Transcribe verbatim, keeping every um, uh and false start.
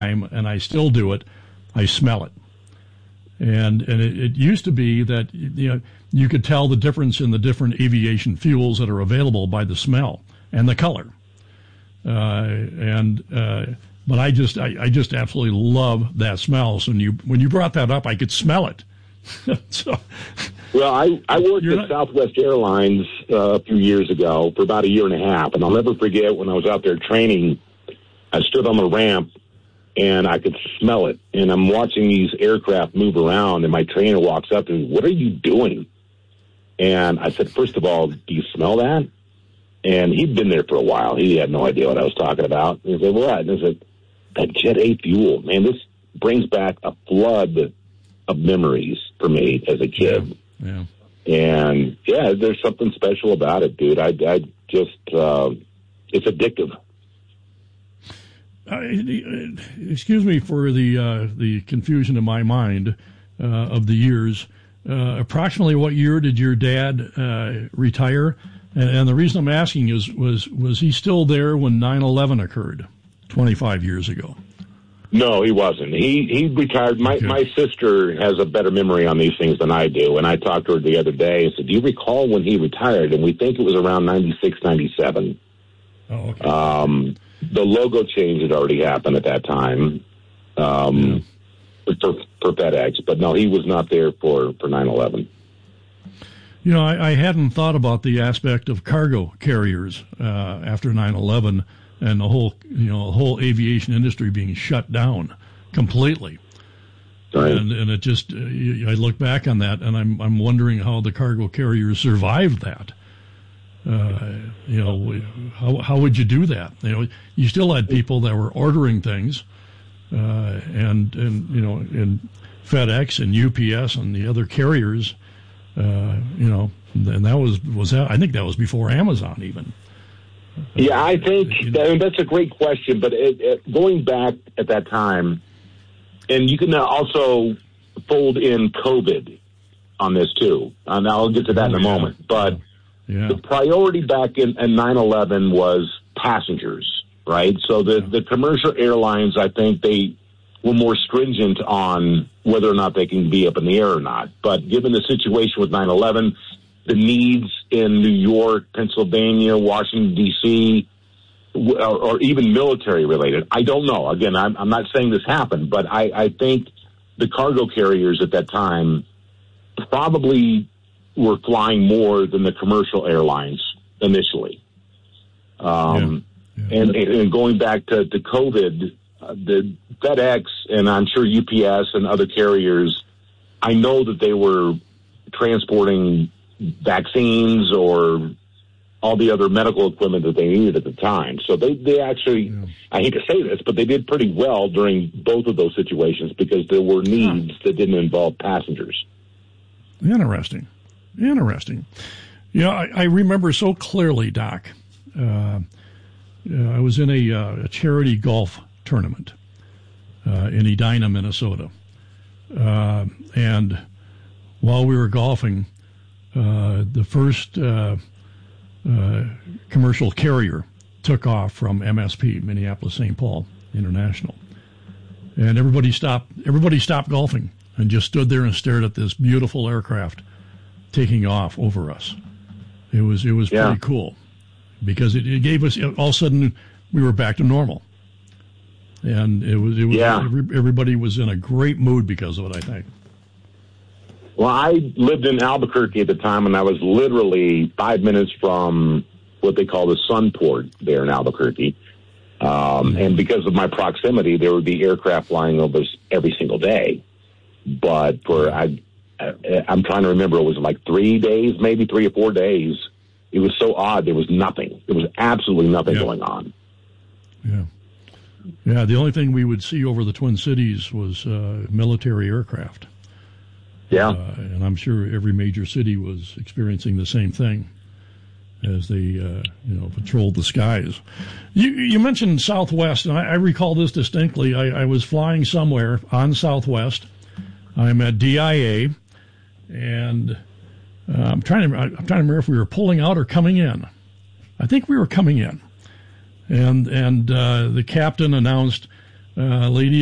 and I still do it, I smell it. And and it, it used to be that you know you could tell the difference in the different aviation fuels that are available by the smell and the color. Uh, and uh, but I just I, I just absolutely love that smell. So when you when you brought that up, I could smell it. so, well, I, I worked at not, Southwest Airlines uh, a few years ago for about a year and a half, and I'll never forget when I was out there training, I stood on the ramp, and I could smell it, and I'm watching these aircraft move around, and my trainer walks up and, what are you doing? And I said, first of all, do you smell that? And he'd been there for a while. He had no idea what I was talking about. And he said, what? And I said, that Jet A fuel, man, this brings back a flood of memories for me as a kid. Yeah. yeah. And yeah, there's something special about it, dude. I, I just, uh, it's addictive. Uh, excuse me for the uh, the confusion in my mind uh, of the years. Uh, approximately what year did your dad uh, retire? And, and the reason I'm asking is, was was he still there when nine eleven occurred twenty-five years ago? No, he wasn't. He he retired. My okay. my sister has a better memory on these things than I do, and I talked to her the other day and said, do you recall when he retired? And we think it was around ninety-six, ninety-seven. Oh, okay. Um, the logo change had already happened at that time um, yeah. for, for FedEx, but no, he was not there for, for nine eleven. You know, I, I hadn't thought about the aspect of cargo carriers uh, after nine eleven and the whole, you know, the whole aviation industry being shut down completely. Right. And and it just, uh, I look back on that, and I'm I'm wondering how the cargo carriers survived that. Uh, you know, how how would you do that? You know, you still had people that were ordering things, uh, and and you know, and FedEx and U P S and the other carriers, uh, you know, and that was was that, I think that was before Amazon even. Yeah, I think that, I mean, that's a great question, but it, it, going back at that time, and you can also fold in COVID on this too, and I'll get to that in a moment, but. Yeah. The priority back in, in nine eleven was passengers, right? So the, the commercial airlines, I think they were more stringent on whether or not they can be up in the air or not. But given the situation with nine eleven, the needs in New York, Pennsylvania, Washington, D C, or, or even military related, I don't know. Again, I'm, I'm not saying this happened, but I, I think the cargo carriers at that time probably were flying more than the commercial airlines initially. Um, yeah. Yeah. And, and going back to, to COVID, uh, the FedEx and I'm sure U P S and other carriers, I know that they were transporting vaccines or all the other medical equipment that they needed at the time. So they, they actually, yeah. I hate to say this, but they did pretty well during both of those situations because there were needs huh. that didn't involve passengers. Interesting. Interesting. You know, I, I remember so clearly, Doc. Uh, uh, I was in a, uh, a charity golf tournament uh, in Edina, Minnesota. Uh, and while we were golfing, uh, the first uh, uh, commercial carrier took off from M S P, Minneapolis Saint Paul International. And everybody stopped, everybody stopped golfing and just stood there and stared at this beautiful aircraft taking off over us. It was it was yeah. pretty cool because it, it gave us all of a sudden we were back to normal, and it was it was yeah. every, everybody was in a great mood because of it. I think. Well, I lived in Albuquerque at the time, and I was literally five minutes from what they call the Sunport there in Albuquerque. Um, mm-hmm. And because of my proximity, there would be aircraft flying over us every single day. But for I. I'm trying to remember, it was like three days, maybe three or four days. It was so odd. There was nothing. There was absolutely nothing yeah. going on. Yeah. Yeah, the only thing we would see over the Twin Cities was uh, military aircraft. Yeah. Uh, and I'm sure every major city was experiencing the same thing as they, uh, you know, patrolled the skies. You, you mentioned Southwest, and I, I recall this distinctly. I, I was flying somewhere on Southwest. I'm at D I A. And uh, I'm trying to I'm trying to remember if we were pulling out or coming in. I think we were coming in, and and uh, the captain announced uh, lady